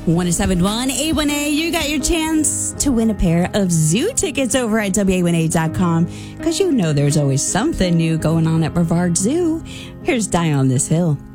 1071 A1A, you got your chance to win a pair of zoo tickets over at WA1A.com, because you know there's always something new going on at Brevard Zoo. Here's Die on This Hill.